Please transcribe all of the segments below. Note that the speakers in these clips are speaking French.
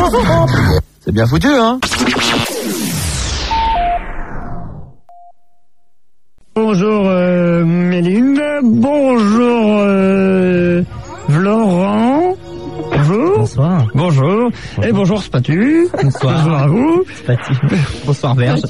C'est bien foutu, hein? Bonjour Méline, bonjour Laurent, bonjour. Bonsoir. Bonjour. Et bonjour Spatu. Bonsoir. Bonjour à vous. Spatu. Bonsoir Verge.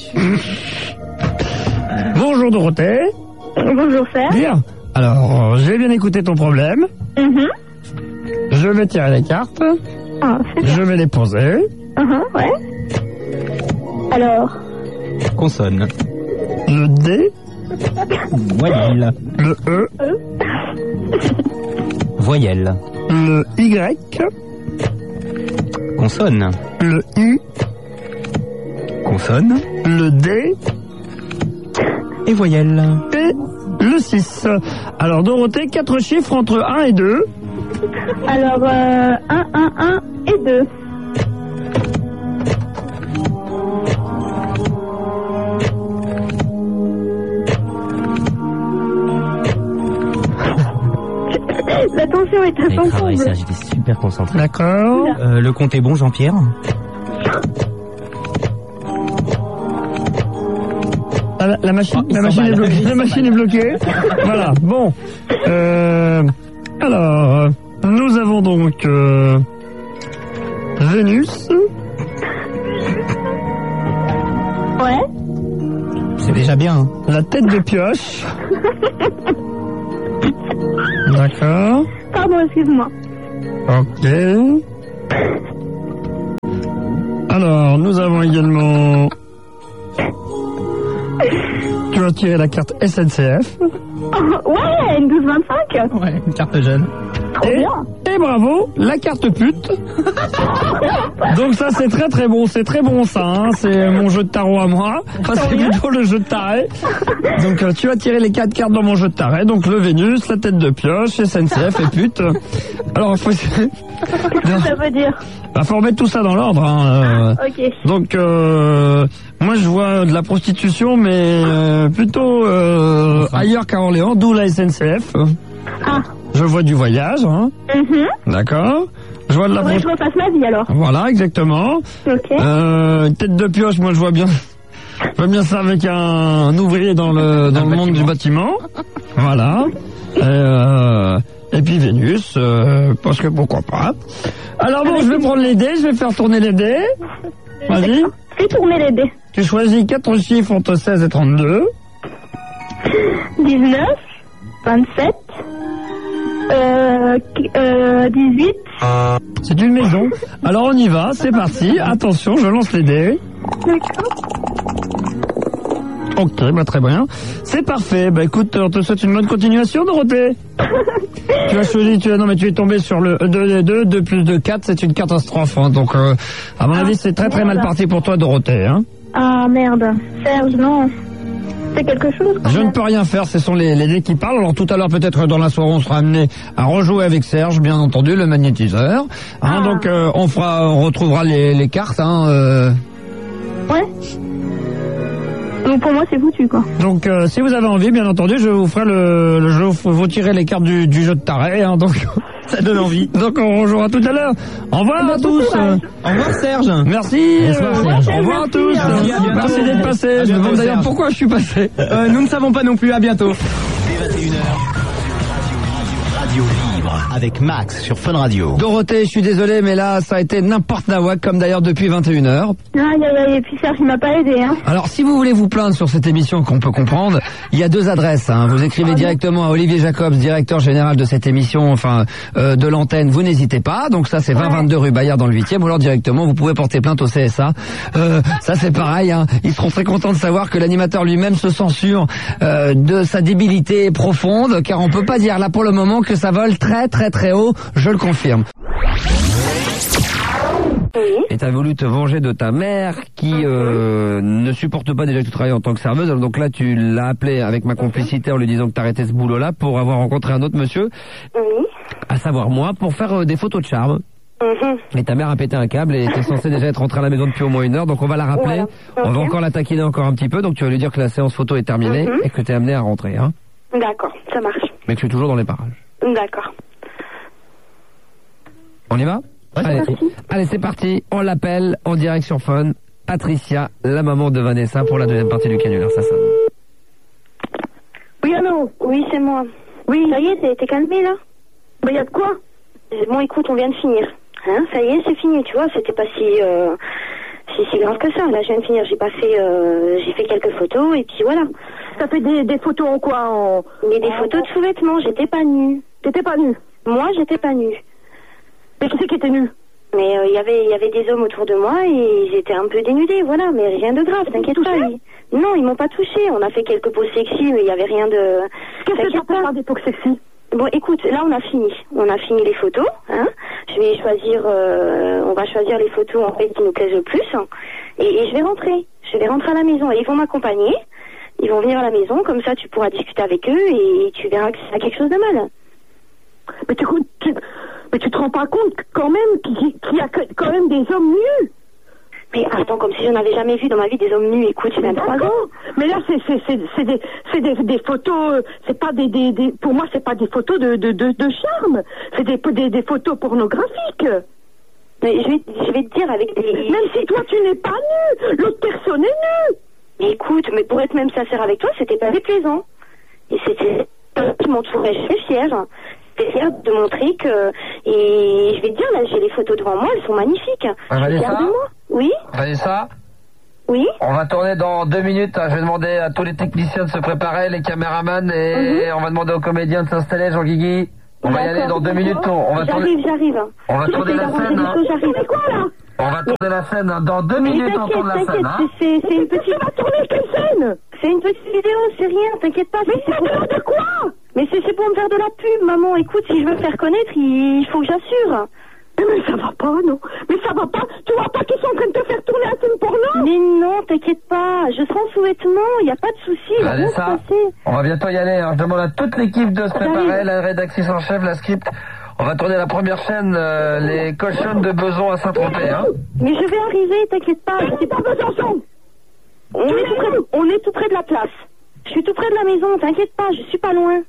Bonjour Dorothée. Bonjour Serge. Bien. Alors, j'ai bien écouté ton problème. Je vais tirer les cartes. Ah, c'est bien. Je vais les poser. Ouais. Alors, Consonne. Le D, Voyelle. le E, Voyelle. le Y, Consonne. le U, Consonne. le D Et voyelle. et le 6. Alors Dorothée, 4 chiffres entre 1 et 2. alors 1, 1 et 2. La tension est à Allez, son travail, comble. Serge, j'étais super concentré. D'accord. Le compte est bon, Jean-Pierre? Ah, la machine, il la machine est s'emballe. bloquée. La machine est bloquée. Voilà. Bon. Alors, nous avons donc Vénus, Ouais. C'est déjà bien, hein. la tête de pioche. D'accord. Pardon, excuse-moi. Ok. Alors, nous avons également... Tu as tiré la carte SNCF. Ouais, une 12-25. Ouais, une carte jeune. Trop bien. Et bravo, la carte pute. Donc ça c'est très très bon, c'est très bon ça, hein. C'est mon jeu de tarot à moi. Enfin, c'est plutôt le jeu de taré. Donc tu as tiré les 4 cartes dans mon jeu de taré, donc le Vénus, la tête de pioche, SNCF et pute. Alors faut... Qu'est-ce que ça veut dire? Bah, faut remettre tout ça dans l'ordre, hein. Ok. Donc moi je vois de la prostitution mais plutôt ailleurs qu'à Orléans, d'où la SNCF. Ah. Je vois du voyage, hein. D'accord. Je vois de la Faudrait que je refasse ma vie alors. Voilà, exactement. Ok. Tête de pioche, moi je vois bien ça avec un ouvrier dans le monde du bâtiment. Voilà. Et puis Vénus, parce que pourquoi pas. Alors bon, je vais prendre les dés, je vais faire tourner les dés. Vas-y. Fais tourner les dés. Tu choisis 4 chiffres entre 16 et 32. 19, 27, 18. C'est une maison. Alors on y va, c'est parti. Attention, je lance les dés. D'accord. Ok, bah très bien. C'est parfait. Bah écoute, on te souhaite une bonne continuation, Dorothée. Tu as choisi, tu es tombé sur le 2 plus 2, 4, c'est une catastrophe. Hein. Donc, à mon avis, c'est très très mal parti pour toi, Dorothée. Hein. Ah merde. Serge, non. C'est quelque chose quand Je même. ne peux rien faire, ce sont les dés qui parlent. Alors tout à l'heure, peut-être dans la soirée, on sera amené à rejouer avec Serge, bien entendu, le magnétiseur. Hein, donc on retrouvera les cartes. Hein, Ouais. Donc pour moi c'est foutu quoi. Donc si vous avez envie, bien entendu, je vous ferai vous tirez les cartes du jeu de taré, hein, donc ça donne envie. Donc on rejouera tout à l'heure. Au revoir à tous. Au revoir Serge. Merci. Bonsoir, Serge. Au revoir à tous. Merci d'être passé. Je me demande d'ailleurs pourquoi je suis passé. Nous ne savons pas non plus, à bientôt. Dès 21h, Radio Libre avec Max sur Fun Radio. Dorothée, je suis désolé, mais là, ça a été n'importe nawak, comme d'ailleurs depuis 21h. Aïe, et puis Serge il m'a pas aidé hein. Alors, si vous voulez vous plaindre sur cette émission qu'on peut comprendre, il y a 2 adresses. Hein. Vous écrivez directement à Olivier Jacobs, directeur général de cette émission, enfin de l'antenne. Vous n'hésitez pas. Donc ça, c'est 20-22 rue Bayard dans le 8e. Ou alors directement, vous pouvez porter plainte au CSA. Ça, c'est pareil. Hein. Ils seront très contents de savoir que l'animateur lui-même se censure de sa débilité profonde, car on peut pas dire là pour le moment que ça vole très très très haut. Je le confirme. Et t'as voulu te venger de ta mère qui ne supporte pas déjà que tu travailles en tant que serveuse. Donc là, tu l'as appelé avec ma complicité en lui disant que t'arrêtais ce boulot-là pour avoir rencontré un autre monsieur, à savoir moi, pour faire des photos de charme. Et ta mère a pété un câble et était censée déjà être rentrée à la maison depuis au moins 1 heure. Donc on va la rappeler. On va encore la taquiner encore un petit peu. Donc tu vas lui dire que la séance photo est terminée et que t'es amené à rentrer. Hein. D'accord, ça marche. Mais que tu es toujours dans les parages. D'accord. On y va ? Allez, c'est parti. On l'appelle en direct sur Fun. Patricia, la maman de Vanessa, pour la deuxième partie du canular. Ça sonne. Oui, allô? Oui, c'est moi. Oui. Ça y est, t'es calmé, là? Bah, y a de quoi? Bon, écoute, on vient de finir. Hein, ça y est, c'est fini, tu vois, c'était pas si grave que ça. Là, je viens de finir, j'ai fait quelques photos, et puis voilà. T'as fait des photos en quoi? Mais des photos de sous-vêtements, j'étais pas nue. T'étais pas nue? Moi, j'étais pas nue. Mais qui c'est qui était nu? Mais il y avait des hommes autour de moi, et ils étaient un peu dénudés, voilà, mais rien de grave, t'inquiète pas. Non, ils m'ont pas touché, on a fait quelques poses sexy, mais il y avait rien de... Qu'est-ce que t'appelles par des poses sexy? Bon, écoute, là on a fini les photos, hein. On va choisir les photos en fait qui nous plaisent le plus, et je vais rentrer à la maison, et ils vont m'accompagner, ils vont venir à la maison, comme ça tu pourras discuter avec eux, et tu verras que c'est quelque chose de mal. Mais tu te rends pas compte quand même qu'il y a quand même des hommes nus? Mais attends, comme si je n'avais jamais vu dans ma vie des hommes nus. Écoute, j'ai 23 ans. Mais là, c'est des photos. C'est pas pour moi, c'est pas des photos de charme. C'est des photos pornographiques. Mais je vais te dire avec des. Même si toi tu n'es pas nu, l'autre personne est nue. Mais écoute, mais pour être même sincère avec toi, c'était pas déplaisant. Et c'était qui m'entourait. Je suis fière. J'étais fière de montrer que. Et je vais te dire, là, j'ai les photos devant moi, elles sont magnifiques. Je suis fière de moi. Oui. Vanessa? Oui. On va tourner dans 2 minutes. Je vais demander à tous les techniciens de se préparer, les caméramans, et on va demander aux comédiens de s'installer. Jean Guigui, on va y aller dans 2 minutes. J'arrive. On va tourner la scène. J'arrive. Quoi, là? On va tourner la scène. Dans 2 minutes, on tourne la scène. C'est une petite... Tu vas tourner quelle scène? C'est une petite vidéo, c'est rien, t'inquiète pas. Mais c'est de quoi? Mais c'est pour me faire de la pub, maman. Écoute, si je veux me faire connaître, il faut que j'assure. Mais ça va pas, non? Mais ça va pas? Tu vois pas qu'ils sont en train de te faire tourner un film porno? Mais non, t'inquiète pas. Je serai en sous-vêtements, y a pas de souci. Vanessa, on va bientôt y aller. Je demande à toute l'équipe de se préparer, la rédactrice en chef, la script. On va tourner la première chaîne, les cochonnes de Beson à Saint-Tropez, hein. Mais je vais arriver, t'inquiète pas. C'est pas Besançon. On est tout près de la place. Je suis tout près de la maison, t'inquiète pas, je suis pas loin.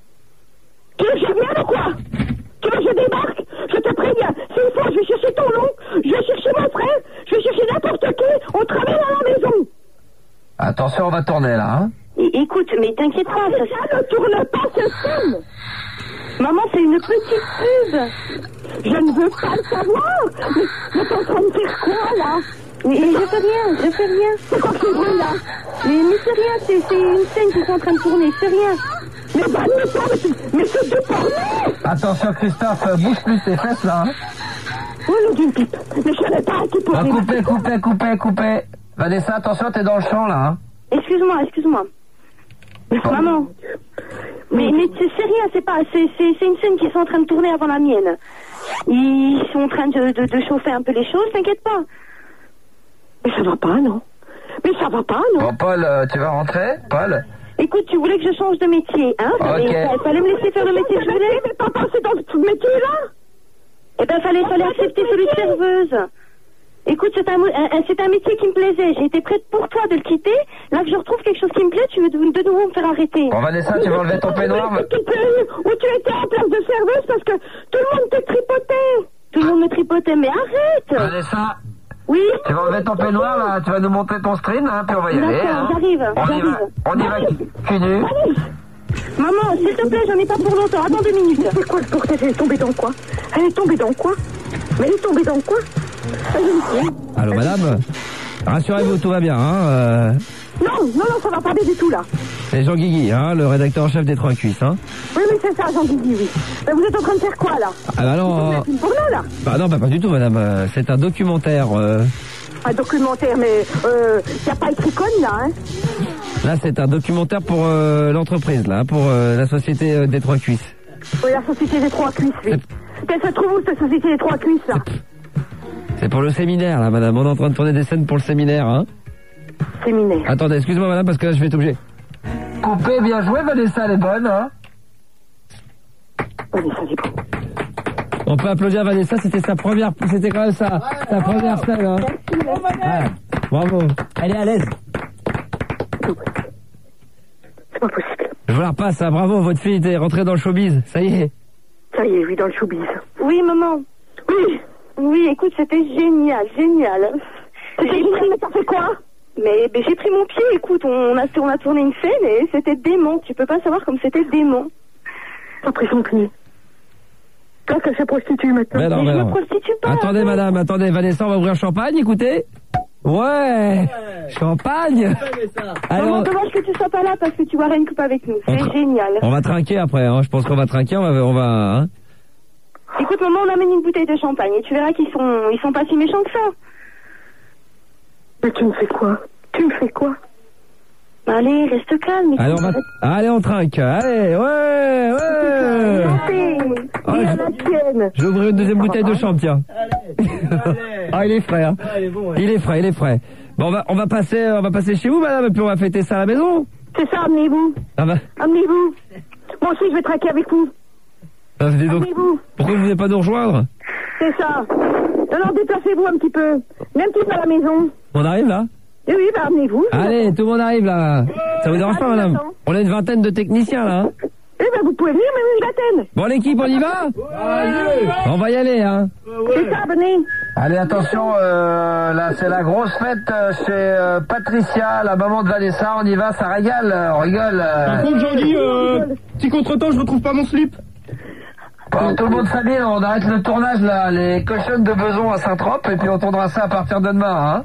Tu veux que je vienne ou quoi? Tu veux que je débarque? Je te préviens, si une fois je vais chercher ton oncle, je vais chercher mon frère, je vais chercher n'importe qui, on travaille à la maison. Attention, on va tourner là, hein. Écoute, mais t'inquiète pas, ça ne tourne pas ce film. Maman, c'est une petite pub. Je ne veux pas le savoir. Mais t'es en train de faire quoi, là? Mais je fais rien. C'est quoi ce bruit, là? Mais c'est rien, c'est une scène qui est en train de tourner, c'est rien. Mais mais c'est de porno. Attention, Christophe, bouge plus tes fesses là, hein. Oh, le d'une pipe. Mais je n'ai pas qui pourrait... Coupez. Vanessa, attention, t'es dans le champ là, hein. Excuse-moi. Maman. Mais c'est rien, c'est une scène qui sont en train de tourner avant la mienne. Ils sont en train de chauffer un peu les choses, t'inquiète pas. Mais ça va pas, non? Bon, Paul, tu vas rentrer, Paul? Écoute, tu voulais que je change de métier, hein? Ok. Il fallait me laisser faire le métier que je voulais. Mais papa, c'est dans ce métier-là? Eh ben, fallait accepter celui de serveuse. Écoute, c'est un métier qui me plaisait. J'ai été prête pour toi de le quitter. Là que je retrouve quelque chose qui me plaît, tu veux de nouveau me faire arrêter. Bon, Vanessa, tu vas enlever ton peignoir. Où tu étais en place de serveuse parce que tout le monde te tripotait. Tout le monde me tripotait, mais arrête. Vanessa. Oui. Tu vas enlever ton peignoir là, tu vas nous montrer ton string, hein, puis on va y aller. D'accord, hein. j'arrive. On y va, cul nu. Maman, s'il te plaît, j'en ai pas pour longtemps. Attends 2 minutes. C'est quoi le bordel? Elle est tombée dans quoi? Mais elle est tombée dans quoi? Allô, madame? Rassurez-vous, tout va bien, hein. Non, ça va pas bien du tout, là. C'est Jean Guigui, hein, le rédacteur en chef des Trois Cuisses, hein. Oui, c'est ça, Jean Guigui, oui. Mais vous êtes en train de faire quoi, là? Ah bah non. Vous êtes une porno, là? Bah non, pas du tout, madame. C'est un documentaire. Un documentaire, mais y a pas écrit conne, là, hein? Là, c'est un documentaire pour l'entreprise, là, pour la société des Trois Cuisses. Oui, la société des Trois Cuisses, oui. Elle se trouve où, cette société des Trois Cuisses, là? C'est pour le séminaire, là, madame. On est en train de tourner des scènes pour le séminaire, hein. Séminaire. Attendez, excuse-moi, madame, parce que là, je vais être obligé. Coupé, bien joué, Vanessa, elle est bonne, hein. Vanessa, elle est bonne. On peut applaudir Vanessa, c'était quand même sa première scène, hein. Ouais, bravo. Elle est à l'aise. C'est pas possible. Je vous la repasse, hein. Bravo, votre fille est rentrée dans le showbiz, ça y est. Ça y est, oui, dans le showbiz. Oui, maman. Oui. Oui, écoute, c'était génial. J'ai pris, mais t'as fait quoi? Mais j'ai pris mon pied, écoute, on a tourné une scène et c'était dément. Tu peux pas savoir comme c'était dément. T'as pris son pied. Toi, qu'elle se prostitue maintenant. Mais non, Mais mais je me non. prostitue pas. Attendez, madame, attendez, Vanessa, on va ouvrir champagne, écoutez. Ouais, champagne. Allez, Vraiment dommage que tu sois pas là parce que tu vois rien coupe avec nous. C'est génial. on va trinquer après, hein. Je pense qu'on va trinquer, on va, hein. Écoute, maman, on amène une bouteille de champagne et tu verras qu'ils sont pas si méchants que ça. Mais tu me fais quoi? Allez, reste calme. Allez, on trinque. Allez, ouais. Ah, Et à la tienne. je vais ouvrir une deuxième bouteille de champ, tiens. Ah, il est frais, hein. Il est frais. Bon, on va passer chez vous, madame, et puis on va fêter ça à la maison. C'est ça, amenez-vous. Ah bah. Amenez-vous. Moi aussi, je vais traquer avec vous. Ah, dis donc, Amenez-vous. pourquoi vous venez pas nous rejoindre? C'est ça. Alors, déplacez-vous un petit peu. Même si c'est à la maison. On arrive là? Et oui, bah, amenez-vous. Allez, tout le monde arrive là. Ça vous dérange pas, madame? On a une vingtaine de techniciens là, hein. Eh ben, vous pouvez venir, même une vingtaine. Bon, l'équipe, on y va? On va y aller, hein. C'est ça, venez. Allez, attention, là, c'est la grosse fête chez Patricia, la maman de Vanessa. On y va, ça régale, on rigole. Par contre, Jean-Guy, petit contretemps, je retrouve pas mon slip. Bon, tout le monde s'habille, on arrête le tournage là, les cochonnes de Beson à Saint-Trope, et puis on tournera ça à partir de demain, hein.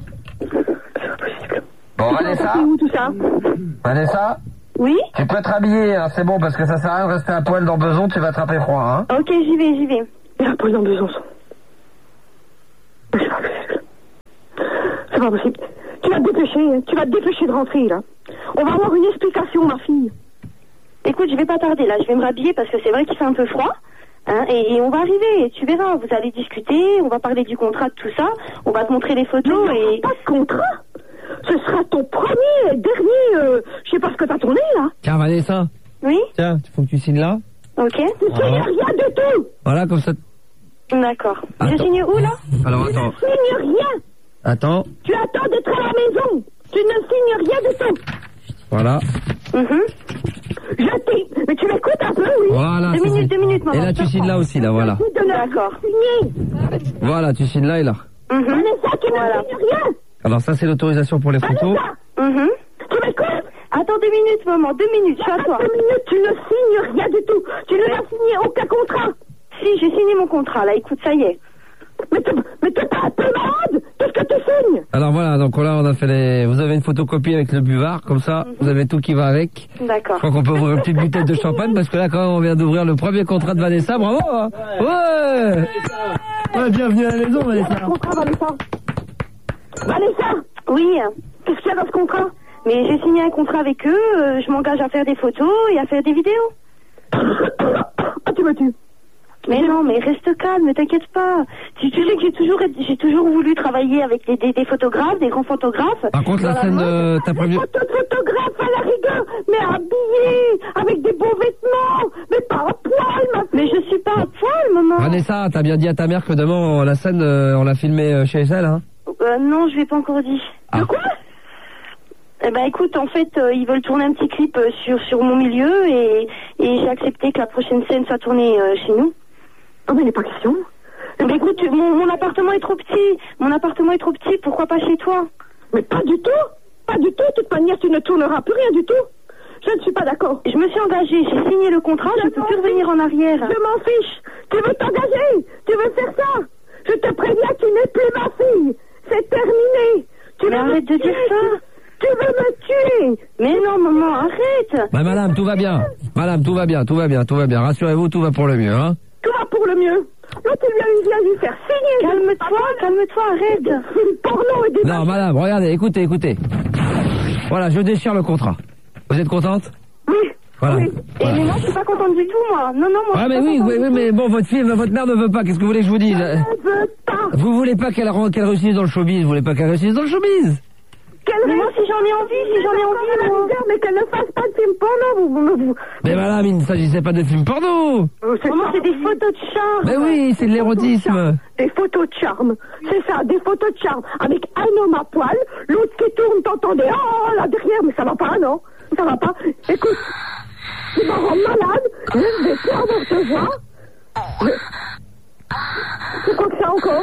Bon, Vanessa? C'est où tout ça? Vanessa? Oui? Tu peux te rhabiller, hein, c'est bon, parce que ça sert à rien de rester à poil dans Beson, tu vas attraper froid, hein. Ok, j'y vais. Il a pas dans Besançon. C'est pas possible. C'est pas possible. Tu vas te dépêcher de rentrer, là. On va avoir une explication, ma fille. Écoute, je vais pas tarder là, je vais me rhabiller parce que c'est vrai qu'il fait un peu froid. Hein, et on va arriver, et tu verras, vous allez discuter, on va parler du contrat, de tout ça, on va te montrer les photos et... Pas de contrat. Ce sera ton premier et dernier, je sais pas ce que t'as tourné, là. Tiens, Vanessa. Oui? Tiens, il faut que tu signes là. Ok. Tu signes rien du tout. Voilà, comme ça. D'accord. Je Attends. signe où là? Alors, attends. Tu signes rien. Attends. Tu attends d'être à la maison. Tu ne signes rien du tout. Voilà. Mais tu m'écoutes un peu, oui. Voilà. Deux minutes, maman. Et là, tu signes là aussi, là, voilà. D'accord. Signer. Voilà, tu signes là et là. Vanessa, tu ne signes rien. Alors, ça, c'est l'autorisation pour les photos. Vanessa, tu m'écoutes? Attends 2 minutes, maman, 2 minutes, je suis à toi. 2 minutes, tu ne signes rien du tout. Tu ne vas signer aucun contrat. Si, j'ai signé mon contrat, là, écoute, ça y est. Mais t'es pas un peu malade. Qu'est-ce que tu signes? Alors voilà, donc là, on a fait vous avez une photocopie avec le buvard, comme ça, vous avez tout qui va avec. D'accord. Je crois qu'on peut ouvrir une petite bouteille de champagne, parce que là, quand même, on vient d'ouvrir le premier contrat de Vanessa, bravo, hein. Ouais, bienvenue à la maison, Vanessa. Contrat, Vanessa. Vanessa, Oui, qu'est-ce qu'il y a dans ce contrat? mais j'ai signé un contrat avec eux, je m'engage à faire des photos et à faire des vidéos. Ah, tu me tues. Mais non, mais reste calme, t'inquiète pas. Tu sais que j'ai toujours voulu travailler avec des photographes, des grands photographes. Par contre, la scène, t'as prévenu... Photographe à la rigueur, mais habillé, avec des beaux vêtements, mais pas à poil, ma fille. Mais je suis pas à poil, maman. Vanessa, t'as bien dit à ta mère que demain, la scène, on l'a filmée chez elle, hein? Non, je lui ai pas encore dit. Ah. De quoi? Eh ben écoute, en fait, ils veulent tourner un petit clip sur mon milieu et j'ai accepté que la prochaine scène soit tournée chez nous. Oh, mais il n'est pas question. Mais écoute, mon appartement est trop petit. Mon appartement est trop petit, pourquoi pas chez toi? Mais pas du tout. Pas du tout. De toute manière, tu ne tourneras plus rien du tout. Je ne suis pas d'accord. Je me suis engagée, j'ai signé le contrat, je ne peux plus revenir en arrière. Je m'en fiche. Tu veux t'engager. Tu veux faire ça. Je te préviens, tu n'es plus ma fille. C'est terminé. Mais arrête de dire ça. Tu veux me tuer. Mais non, maman, arrête. Bah, madame, tout va bien. Madame, tout va bien. Rassurez-vous, tout va pour le mieux, hein? Tout va pour le mieux. Là, tu viens lui faire signer. Calme-toi, arrête. Une porno et des... Non, madame, regardez, écoutez. Voilà, je déchire le contrat. Vous êtes contente? Oui. Voilà. Oui. Voilà. Mais moi, je suis pas contente du tout, moi. Non, moi. Ah, mais oui, mais bon, votre mère ne veut pas. Qu'est-ce que vous voulez que je vous dise? Je veux pas. Vous voulez pas qu'elle réussisse dans le showbiz? Vous voulez pas qu'elle réussisse dans le showbiz? Mais moi, si j'en ai envie, moi. Mais qu'elle ne fasse pas de film porno. Mais madame, il ne s'agissait pas de film porno. Maman, c'est des photos de charme. Mais oui, c'est de l'érotisme. Des photos de charme. C'est ça, des photos de charme. Avec un homme à poil, l'autre qui tourne, t'entendais. Oh, là derrière, mais ça va pas, non? Ça va pas. Écoute, tu vas rendre malade. Je vais plus avoir te voir. C'est quoi que ça encore?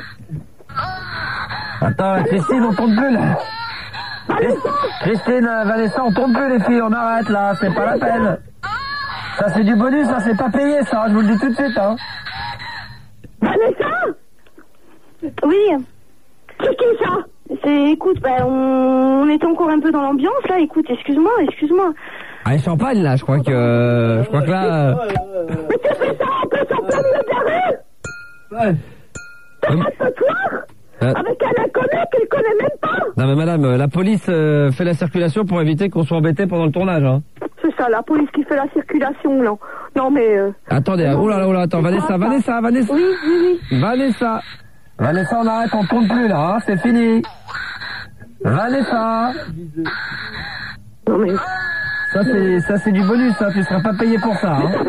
Attends, Christine, on tourne plus là. Christine, Vanessa, on tourne plus les filles, on arrête là, c'est pas la peine. Ça c'est du bonus, ça c'est pas payé ça, je vous le dis tout de suite hein. Vanessa? Oui. C'est qui ça? Écoute, on est encore un peu dans l'ambiance là, écoute, excuse-moi. Ah, les champagne là, je crois que là... Mais tu fais ça en plus en plein milieu de la rue? Ouais. T'as pas ce soir? Avec un inconnu qu'il connaît même pas? Non mais madame, la police fait la circulation pour éviter qu'on soit embêté pendant le tournage hein. C'est ça, la police qui fait la circulation, non. Non mais... Attendez, oula, attends, Vanessa. Oui. Vanessa, on arrête, on tourne plus là, hein, c'est fini. Vanessa. Non mais... Ça c'est du bonus, ça, tu seras pas payé pour ça, hein.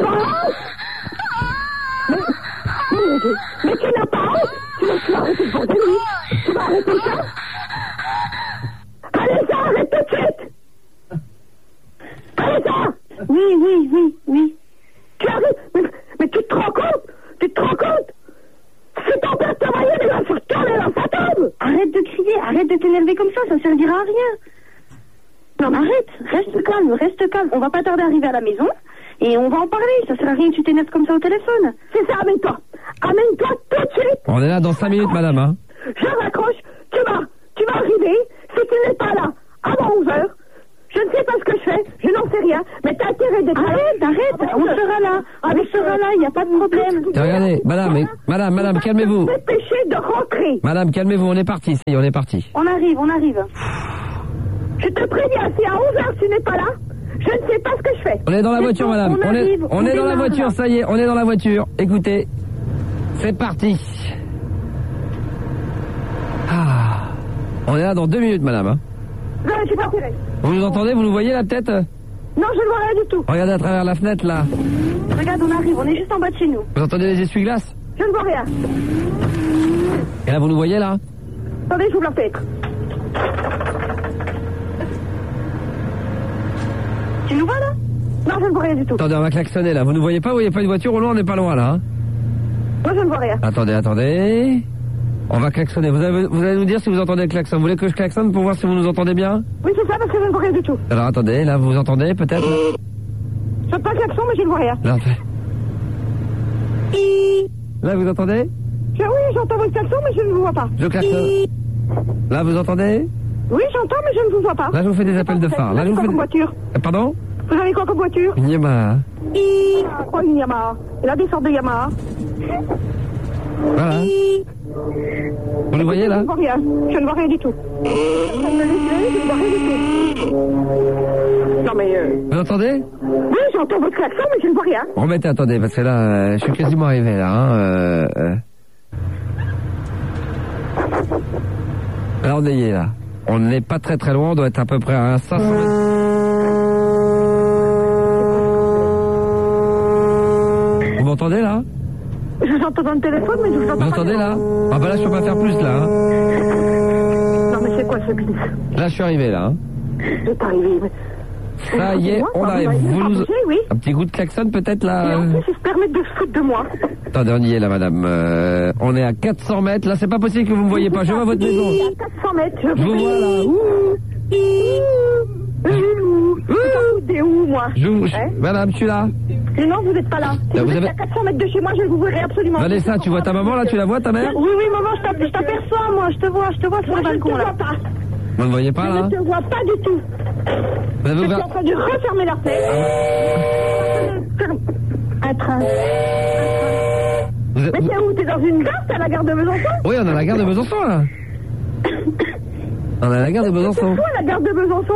Mais tu n'as pas honte? Tu vas arrêter de bordel, oui. Tu vas arrêter ça? Allez, ça, arrête tout de suite. Allez, ça. Oui. Tu arrives, mais tu te rends compte? C'est ton père t'a envoyé, mais il va se retourner dans sa tombe. Arrête de crier, arrête de t'énerver comme ça servira à rien. Non, mais arrête, reste calme. On va pas tarder à arriver à la maison et on va en parler. Ça sert à rien que tu t'énerves comme ça au téléphone. C'est ça, amène-toi tout de suite. On est là dans 5 minutes, madame, hein. Je raccroche, tu vas arriver, si tu n'es pas là, avant 11h. Je ne sais pas ce que je fais, je n'en sais rien, mais t'as intérêt d'être là. Arrête, on sera là, il n'y a pas de problème. Regardez, madame, calmez-vous. Dépêchez de rentrer. Madame, calmez-vous, on est parti, ça y est, on est parti. On arrive. Je te préviens, si à 11h tu n'es pas là, je ne sais pas ce que je fais. On est dans la voiture, madame. On est dans la voiture, ça y est, on est dans la voiture. Écoutez, c'est parti. Ah, on est là dans 2 minutes, madame. Hein. Non, j'ai pas intérêt. Vous nous entendez, vous nous voyez la tête? Non, je ne vois rien du tout. Regardez à travers la fenêtre, là. Regarde, on arrive, on est juste en bas de chez nous. Vous entendez les essuie-glaces? Je ne vois rien. Et là, vous nous voyez, là? Attendez, j'ouvre la fenêtre. Tu nous vois, là? Non, je ne vois rien du tout. Attendez, on va klaxonner, là. Vous ne voyez pas? Vous voyez pas une voiture au loin? On n'est pas loin, là. Hein. Moi, je ne vois rien. Attendez. On va klaxonner. Vous allez nous dire si vous entendez le klaxon. Vous voulez que je klaxonne pour voir si vous nous entendez bien? Oui, c'est ça, parce que je ne vois rien du tout. Alors, attendez. Là, vous entendez, peut-être? Je ne pas le klaxon, mais je ne vois rien. Là, vous entendez? Oui, j'entends votre klaxon, mais je ne vous vois pas. Je klaxonne. Là, vous entendez? Oui, j'entends, mais je ne vous vois pas. Là, je vous fais des appels de phare. Là, je vous fais quoi comme voiture? Pardon? Vous avez quoi comme voiture? Une Yamaha. Quoi, une Yamaha? Il a des sortes de Yamaha. Voilà. Vous le voyez, là? Je ne vois rien. Je ne vois rien du tout. Je ne vois rien du tout. Non, mais... Vous entendez? Oui, j'entends votre klaxon, mais je ne vois rien. Remettez, attendez, parce que là, je suis quasiment arrivé, là. Hein, Alors, on est là. On n'est pas très très loin, on doit être à peu près à 500 mètres. Vous m'entendez, là? Je vous entends dans le téléphone, mais je vous entends pas. Vous entendez, là? Ah bah là, je peux pas faire plus, là. Hein. Non, mais c'est quoi ce glisse? Là, je suis arrivé, là. Hein. Je suis arrivé, mais... Ça y est, on arrive. Vous nous... Oui. Un petit coup de klaxon, peut-être, là? Et en plus, ils se permettent de se foutre de moi. Attendez, on y est, là, madame. On est à 400 mètres. Là, c'est pas possible que vous me voyez pas. Je vois votre maison. À 400 mètres, je vous vois, là. T'es où, moi? Madame, je suis là. Non, vous n'êtes pas là. Si vous êtes à 400 mètres de chez moi, je ne vous verrai absolument pas. Vanessa, tu vois ta maman, là? Tu la vois, ta mère? Oui, maman, je t'aperçois, moi. Je te vois sur le balcon, là. Je ne te vois pas. Vous ne voyez pas, là? Je ne te vois pas du tout. Vous avez Je suis ouvert... en train de refermer la fenêtre. Un train. Mais t'es où? T'es dans une gare? T'es à la gare de Besançon? Oui, on est à la gare de Besançon, là. On est à la gare de Besançon. C'est quoi, la gare de Besançon?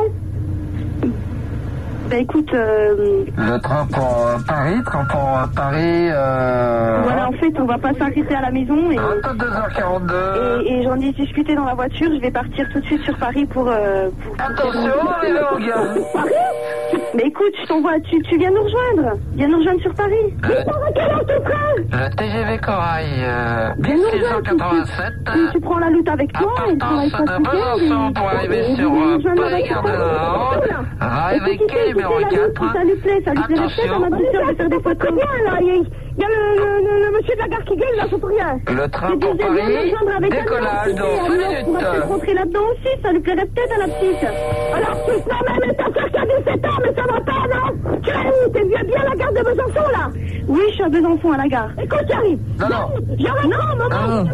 Bah écoute... Le train pour Paris, Voilà, en fait, on va pas s'arrêter à la maison et... 22h42. Et j'en ai discuté dans la voiture, je vais partir tout de suite sur Paris pour Attention, les gars. Mais écoute, je t'envoie, tu viens nous rejoindre. Viens nous rejoindre sur Paris. Le TGV Corail, 1687. Tu prends la lutte avec toi et tu partance de Besançon pour arriver sur Paris-Gare du Nord. Avec quai numéro 4. Ça lui plaît peut-être à ma petite soeur de faire des photos. Très bien, là. Il y a le monsieur de la gare qui gueule, là, c'est pour rien. Le train pour Paris, décollage dans 5 minutes. On va peut-être rentrer là-dedans aussi, ça lui plairait peut-être à la petite. Alors, tu sais, mais ta soeur qui a 17 ans, mais ça va pas, non? Tu es où? T'es bien à la gare de Besançon, là? Oui, je suis à Besançon, à la gare. Écoute, j'arrive. Non. Non,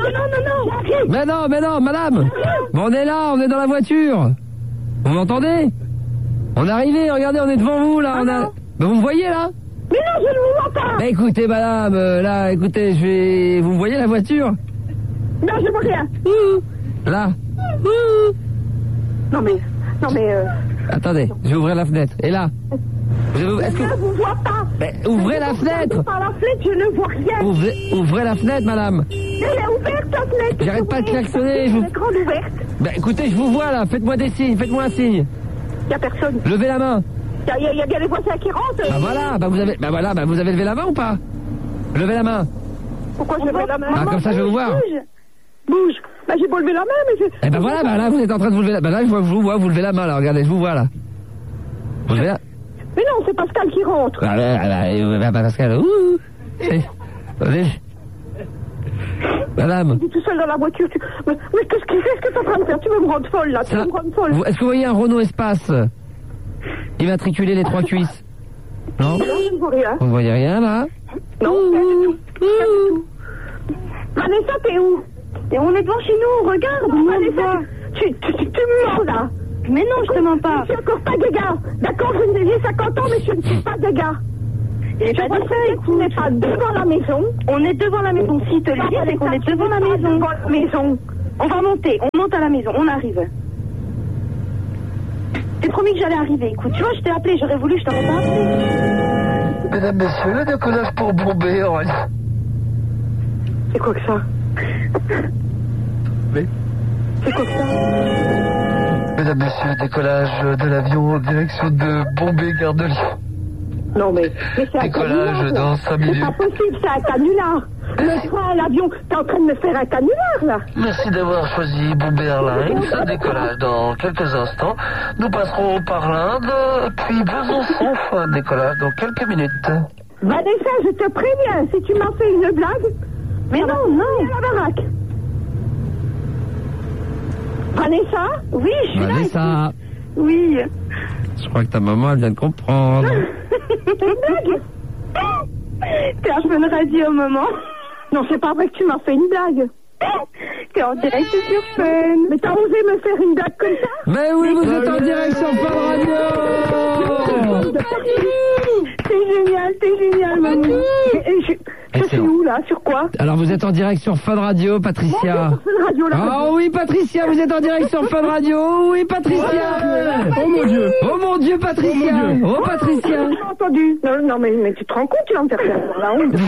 Mais non, madame. Bon, on est là, on est dans la voiture. Vous m'entendez? On est arrivé, regardez, on est devant vous, là. Mais vous me voyez, là? Mais non, je ne vous vois pas. Mais écoutez, madame, là, écoutez, vous me voyez la voiture? Non, je vois rien. Là. Non, mais... Attendez, je vais ouvrir la fenêtre. Et là? Est-ce que... Je ne vous vois pas. Mais ouvrez la fenêtre. Par la fenêtre, je ne vois rien. Ouvrez la fenêtre, madame. Elle est ouverte, ta fenêtre. J'arrête pas de klaxonner. Elle est grande ouverte. Ben, écoutez, je vous vois, là. Faites-moi des signes, faites-moi un signe. Il n'y a personne. Levez la main. Il y a bien les voisins qui rentrent. Vous avez levé la main ou pas? Levez la main. Pourquoi je lève la main? Ah, comme ça, je vais vous voir. Bouge. Bah, j'ai beau lever la main, mais je... Eh ben voilà, là, vous êtes en train de vous lever la main. Là, je vous vois, vous levez la main, là. Regardez, je vous vois, là. Vous levez la... Mais non, c'est Pascal qui rentre. Pascal, Attendez. Madame. Tu es tout seul dans la voiture. Mais qu'est-ce que tu es en train de faire? Tu veux me rendre folle, là. Tu veux me rendre folle. Est-ce que vous voyez un Renault Espace immatriculé les 3 cuisses? Non? Non, je ne vois rien. Vous ne voyez rien, là? Non, rien du tout. Vanessa, t'es où? Et on est devant chez nous, regarde. Vanessa, tu me mens, là. Mais non, je te mens pas. Je suis encore pas des gars. D'accord, j'ai 50 ans, mais je ne suis pas des gars. Et pas dit ça, écoute. Tu n'es pas devant la maison. On est devant la maison. Si te le dis, c'est qu'on est devant la maison. Devant la maison. On va monter. On monte à la maison. On arrive. T'es promis que j'allais arriver. Écoute, tu vois, je t'ai appelé. J'aurais voulu, je t'aurais pas appelé. Mesdames, messieurs, le décollage pour Bombay. C'est quoi que ça? Oui. C'est quoi que ça? Mesdames, messieurs, décollage de l'avion en direction de Bombay, gare de Lyon. Non, mais c'est décollage dans 5 minutes. C'est pas possible, c'est un canular. Le train, l'avion, t'es en train de me faire un canular, là. Merci d'avoir choisi Bombay Airlines. Décollage dans quelques instants. Nous passerons par l'Inde, puis Besançon. Décollage dans quelques minutes. Vanessa, je te préviens, si tu m'as fait une blague... Mais non. À la baraque. Vanessa? Oui, je suis là. Vanessa. Oui. Je crois que ta maman, elle vient de comprendre. C'est une blague? T'es à Fun Radio, maman. Non, c'est pas vrai que tu m'as fait une blague. T'es en direct sur Fun. Mais t'as osé me faire une blague comme ça? Mais oui, vous êtes en direct sur Fun Radio. C'est génial, maman. Je suis où, là? Sur quoi? Alors, vous êtes en direct sur Fun Radio, Patricia. Sur Fun Radio, là. Oh oui, Patricia, vous êtes en direct sur Fun Radio. Oh oui, Patricia. Oh mon Dieu. Oh mon Dieu, Patricia. Oh, Patricia. J'ai entendu. Non, mais tu te rends compte, tu vas me faire faire la honte.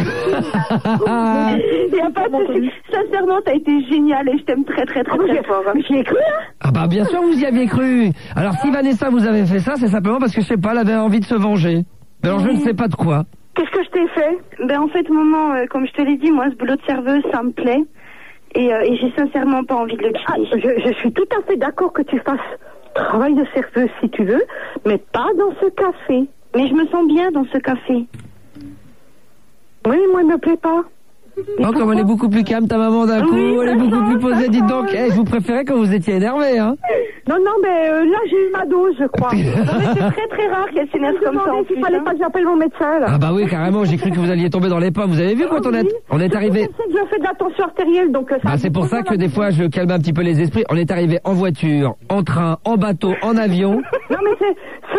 Il y a pas de souci. Sincèrement, t'as été génial et je t'aime très fort. Mais j'y ai cru, hein? Ah bah, bien sûr, vous y aviez cru. Alors, si Vanessa vous avait fait ça, c'est simplement parce que, je sais pas, elle avait envie de se venger. Alors, je ne sais pas de quoi. Qu'est-ce que je t'ai fait? Ben en fait, maman, comme je te l'ai dit, moi, ce boulot de serveuse, ça me plaît. Et j'ai sincèrement pas envie de le quitter. Je suis tout à fait d'accord que tu fasses travail de serveuse si tu veux, mais pas dans ce café. Mais je me sens bien dans ce café. Oui, moi, il me plaît pas. Oh, comme elle est beaucoup plus calme, ta maman, d'un coup, Oui, elle est beaucoup plus posée. Dites donc, je vous préférais quand vous étiez énervé, hein. Non, mais là, j'ai eu ma dose, je crois. Non, mais c'est très rare qu'elle s'énerve comme ça en plus. Il fallait pas que j'appelle mon médecin, là. Ah bah oui, carrément, j'ai cru que vous alliez tomber dans les pommes. Vous avez vu quand on est arrivé... Je sais que je fais de la tension artérielle, donc... Bah c'est pour ça que des fois, je calme un petit peu les esprits. On est arrivé en voiture, en train, en bateau, en avion. Non, mais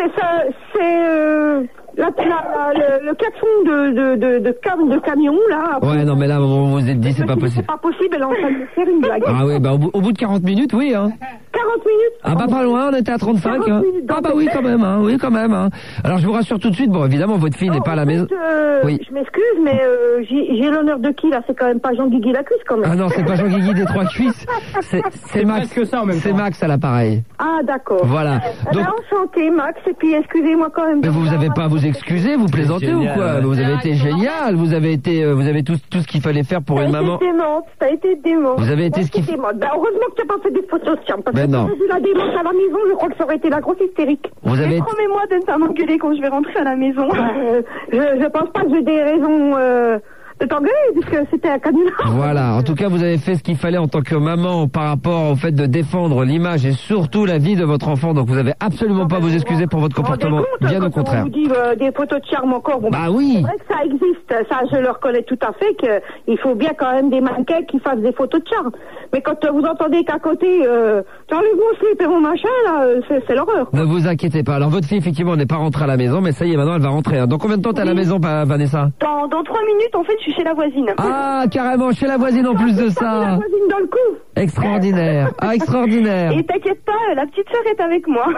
le klaxon de camion, là. Ouais, non, mais là, vous vous êtes dit, c'est pas possible. C'est pas possible, elle est en train de me faire une blague. Ah oui, bah au bout de 40 minutes, oui, hein. 40 minutes. Ah bah pas loin, on était à 35. 40 Hein. minutes, Ah bah oui, quand même, hein. Oui, quand même. Hein. Alors je vous rassure tout de suite, bon, évidemment, votre fille n'est pas à la maison. Oui. Je m'excuse, mais j'ai l'honneur de qui, là? C'est quand même pas Jean-Guigui Lacuisse, quand même. Ah non, c'est pas Jean-Guigui des 3 cuisses. C'est Max. presque ça en même temps. C'est Max à l'appareil. Ah, d'accord. Voilà. Donc, enchanté, Max, et puis excusez-moi quand même. mais vous avez pas à vous excuser, vous plaisantez ou quoi? Vous avez été génial, vous avez tout ce qu'il fallait faire pour une maman. T'as été démente. Vous avez été ce qu'il faut. Ben, heureusement que t'as pas fait des photos, tiens. Ben maintenant. J'ai vu la démence à la maison, je crois que ça aurait été la grosse hystérique. Vous avez... Promets-moi de ne pas m'engueuler quand je vais rentrer à la maison. Je pense pas que j'ai des raisons de t'engueuler, puisque c'était un canular. Voilà, en tout cas, vous avez fait ce qu'il fallait en tant que maman par rapport au fait de défendre l'image et surtout la vie de votre enfant. Donc vous avez absolument pas à vous excuser pour votre comportement, bien au contraire. On vous dit des photos de charme encore. Bon, bah oui. C'est vrai que ça existe, ça je le reconnais tout à fait, qu'il faut bien quand même des mannequins qui fassent des photos de charme. Mais quand vous entendez qu'à côté, t'enlèves mon slip et mon machin, là, c'est l'horreur. Ne vous inquiétez pas. Alors votre fille, effectivement, n'est pas rentrée à la maison, mais ça y est, maintenant elle va rentrer. Dans combien de temps t'es à la maison, Vanessa? Dans 3 minutes, en fait, je suis chez la voisine. Ah, carrément, chez la voisine en plus de ça. La voisine dans le cou. Extraordinaire. Ah, extraordinaire. Et t'inquiète pas, la petite sœur est avec moi.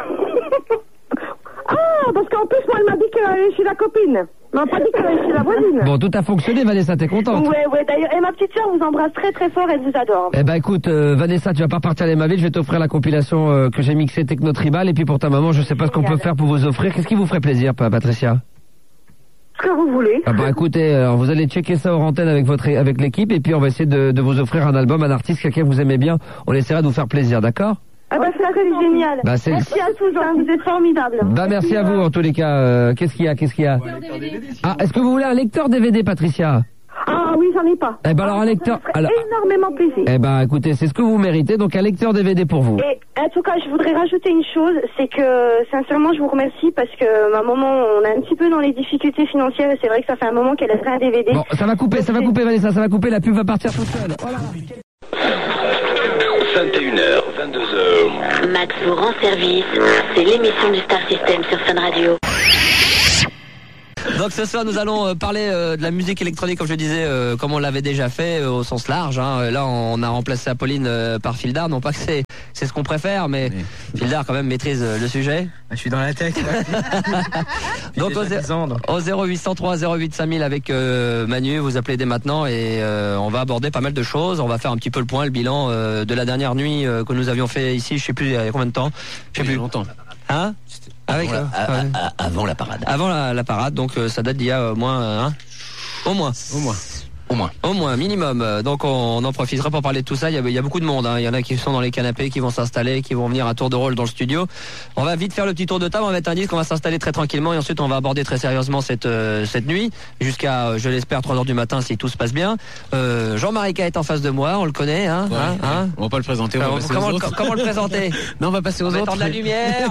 Ah, parce qu'en plus, moi, elle m'a dit qu'elle allait chez la copine. Elle m'a pas dit qu'elle allait chez la voisine. Bon, tout a fonctionné, Vanessa, t'es contente? Ouais, d'ailleurs, et ma petite sœur vous embrasse très très fort, elle vous adore. Eh ben écoute, Vanessa, tu vas pas partir à ma ville, je vais t'offrir la compilation que j'ai mixée Techno Tribal, et puis pour ta maman, je sais pas ce qu'on peut faire pour vous offrir. Qu'est-ce qui vous ferait plaisir, Patricia? Ce que vous voulez. Ah bah écoutez, alors vous allez checker ça hors antenne avec l'équipe, et puis on va essayer de vous offrir un album, un artiste, quelqu'un que vous aimez bien. On essaiera de vous faire plaisir, d'accord? Ah bah c'est génial. Bah, merci à tous, hein, vous êtes formidables. Bah merci à vous en tous les cas. Qu'est-ce qu'il y a? Ah, est-ce que vous voulez un lecteur DVD, Patricia? Ah oui, j'en ai pas. Eh ben alors un lecteur. Ça me ferait énormément plaisir. Eh ben écoutez, c'est ce que vous méritez, donc un lecteur DVD pour vous. Et en tout cas, je voudrais rajouter une chose, c'est que sincèrement, je vous remercie parce que ma maman, on est un petit peu dans les difficultés financières et c'est vrai que ça fait un moment qu'elle a fait un DVD. Bon, ça va couper Vanessa, ça va couper, la pub va partir toute seule. Voilà. 21h, 22h. Max vous rend service, c'est l'émission du Star System sur Fun Radio. Donc ce soir nous allons parler de la musique électronique comme je disais, comme on l'avait déjà fait au sens large. Hein. Là on a remplacé Apolline par Fildar, non pas que c'est ce qu'on préfère, mais Fildar quand même maîtrise le sujet. Je suis dans la tech. Donc au 0803 08 5000 avec Manu, vous appelez dès maintenant et on va aborder pas mal de choses. On va faire un petit peu le point, le bilan de la dernière nuit que nous avions fait ici, je sais plus il y a combien de temps. Je sais plus longtemps. Hein? Avant la parade. Avant la parade, donc ça date d'il y a au moins Au moins, minimum. Donc on en profitera pour parler de tout ça. Il y a beaucoup de monde. Hein. Il y en a qui sont dans les canapés, qui vont s'installer, qui vont venir à tour de rôle dans le studio. On va vite faire le petit tour de table. On va mettre un disque, on va s'installer très tranquillement et ensuite on va aborder très sérieusement cette nuit jusqu'à, je l'espère, 3h du matin si tout se passe bien. Jean-Marie K est en face de moi, on le connaît. Hein, ouais. hein On va pas le présenter. Comment le présenter? Non, on va passer aux autres. Mettre de la lumière.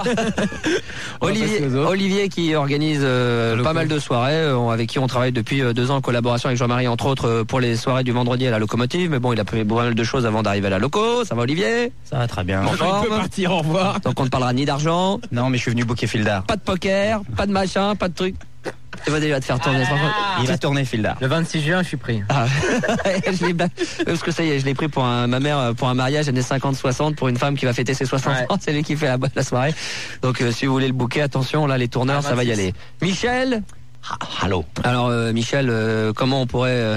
Olivier qui organise pas mal de soirées, avec qui on travaille depuis 2 ans en collaboration avec Jean-Marie entre autres pour les soirées du vendredi à la locomotive, mais bon il a pris pas mal de choses avant d'arriver à la loco. Ça va Olivier? Ça va très bien. On peut partir, au revoir. Donc on ne parlera ni d'argent. Non mais je suis venu booker Fildar. Pas de poker, pas de machin, pas de truc. Tu vas déjà te faire tourner. Il va tourner Fildar. Le 26 juin je suis pris. Ah. Parce que ça y est, je l'ai pris pour ma mère pour un mariage années 50-60 pour une femme qui va fêter ses 60 ans. C'est lui qui fait la soirée. Donc si vous voulez le booker, attention là les tourneurs ça va y aller. Michel. Allô. Alors Michel, comment on pourrait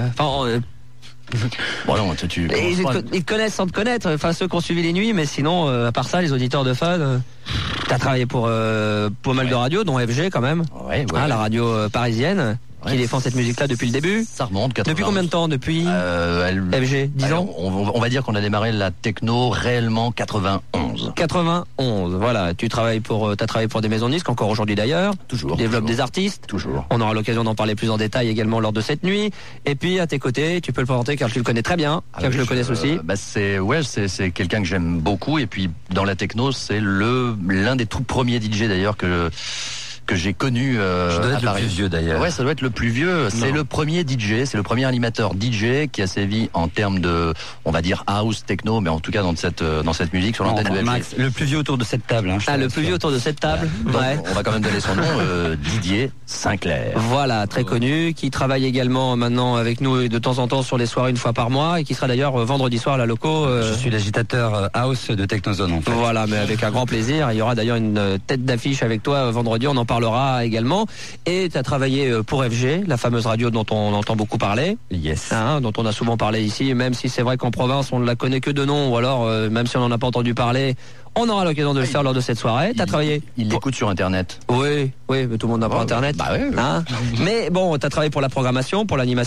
bon non, ils connaissent sans te connaître, enfin ceux qui ont suivi les nuits, mais sinon à part ça les auditeurs de Fun, t'as travaillé pour mal de radios dont FG quand même, la radio parisienne qui défend cette musique-là depuis le début. Ça remonte. 80. Depuis combien de temps? Depuis FG 10 ans. On va dire qu'on a démarré la techno réellement 91. 91, voilà. T'as travaillé pour des maisons de disques, encore aujourd'hui d'ailleurs. Toujours. Tu développes des artistes. Toujours. On aura l'occasion d'en parler plus en détail également lors de cette nuit. Et puis à tes côtés, tu peux le présenter car tu le connais très bien, car je le connais aussi. C'est quelqu'un que j'aime beaucoup et puis dans la techno, c'est l'un des tout premiers DJ d'ailleurs que j'ai connu je dois être à Paris. le plus vieux d'ailleurs. Ouais, ça doit être le plus vieux. C'est le premier DJ, c'est le premier animateur DJ qui a sévi en termes de, on va dire house techno, mais en tout cas dans cette musique sur l'antenne de FG. Max, le plus vieux autour de cette table. Hein, le plus vieux autour de cette table. Ouais. On va quand même donner son nom, Didier Sinclair. Voilà, très connu, qui travaille également maintenant avec nous de temps en temps sur les soirées une fois par mois et qui sera d'ailleurs vendredi soir à la loco. Je suis l'agitateur house de Technozone en fait. Voilà, mais avec un grand plaisir. Il y aura d'ailleurs une tête d'affiche avec toi vendredi, on en parlera également. Et tu as travaillé pour FG, la fameuse radio dont on entend beaucoup parler. Yes. Dont on a souvent parlé ici, même si c'est vrai qu'en province on ne la connaît que de nom, ou alors même si on n'en a pas entendu parler, on aura l'occasion de le faire lors de cette soirée. T'as travaillé? Il l'écoute sur Internet. Oui, mais tout le monde n'a pas Internet. Bah oui. Mais bon, t'as travaillé pour la programmation, pour l'animation.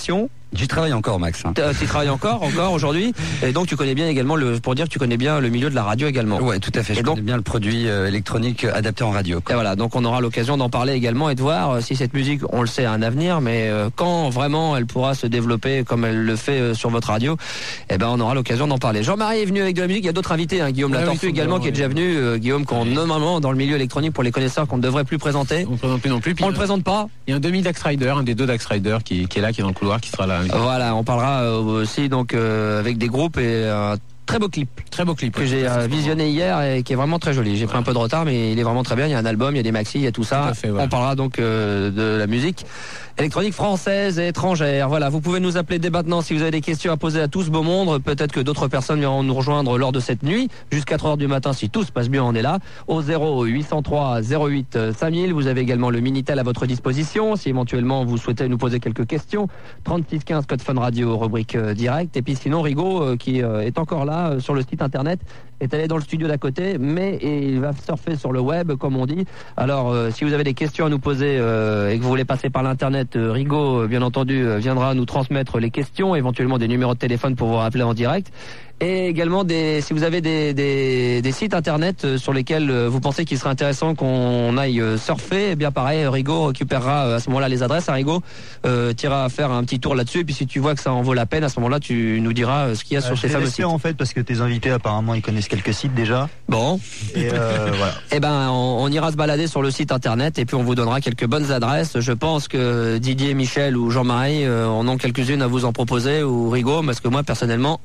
J'y travaille encore, Max. Hein. Tu travailles encore aujourd'hui, et donc tu connais bien également pour dire que tu connais bien le milieu de la radio également. Ouais, tout à fait. Je connais bien le produit électronique adapté en radio. Et voilà, donc on aura l'occasion d'en parler également et de voir si cette musique, on le sait, a un avenir, mais quand vraiment elle pourra se développer comme elle le fait sur votre radio, eh ben on aura l'occasion d'en parler. Jean-Marie est venu avec de la musique, il y a d'autres invités, hein, Guillaume Latortue également qui est déjà venu, Guillaume qu'on normalement dans le milieu électronique pour les connaisseurs qu'on ne devrait plus présenter. On ne présente plus non plus. On le présente pas. Il y a un demi Dax Rider, un des deux Dax Rider qui est là, qui est dans le couloir, qui sera là. Voilà, on parlera aussi donc avec des groupes et un très beau clip que j'ai visionné hier et qui est vraiment très joli. J'ai pris un peu de retard, mais il est vraiment très bien. Il y a un album, il y a des maxis, il y a tout ça. Tout fait, ouais. On parlera donc de la musique électronique française et étrangère. Voilà, vous pouvez nous appeler dès maintenant si vous avez des questions à poser à tout ce beau monde. Peut-être que d'autres personnes viendront nous rejoindre lors de cette nuit jusqu'à 4h du matin si tout se passe bien. On est là au 0803 08 5000. Vous avez également le Minitel à votre disposition si éventuellement vous souhaitez nous poser quelques questions. 3615 code Fun Radio rubrique direct. Et puis sinon Rigaud qui est encore là sur le site internet est allé dans le studio d'à côté, mais il va surfer sur le web, comme on dit. Alors, si vous avez des questions à nous poser et que vous voulez passer par l'internet, Rigaud, bien entendu, viendra nous transmettre les questions, éventuellement des numéros de téléphone pour vous rappeler en direct. Et également si vous avez des sites internet sur lesquels vous pensez qu'il serait intéressant qu'on aille surfer, eh bien pareil, Rigaud récupérera à ce moment-là les adresses. Rigaud, tu iras faire un petit tour là-dessus, et puis si tu vois que ça en vaut la peine, à ce moment-là, tu nous diras ce qu'il y a sur ces fameux sites. En fait, parce que tes invités apparemment ils connaissent quelques sites déjà. Bon. Et voilà. Eh ben, on ira se balader sur le site internet et puis on vous donnera quelques bonnes adresses. Je pense que Didier, Michel ou Jean-Marie en ont quelques-unes à vous en proposer, ou Rigaud, parce que moi personnellement.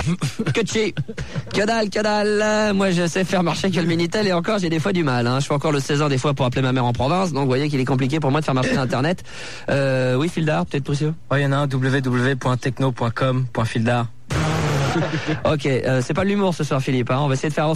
Que dalle. Moi je sais faire marcher que le Minitel et encore j'ai des fois du mal. Je fais encore le 16 des fois pour appeler ma mère en province. Donc vous voyez qu'il est compliqué pour moi de faire marcher l'internet. Oui, Fildar, peut-être précieux. Il y en a un www.techno.com.fildar. Ok, c'est pas de l'humour ce soir, Philippe. On va essayer de faire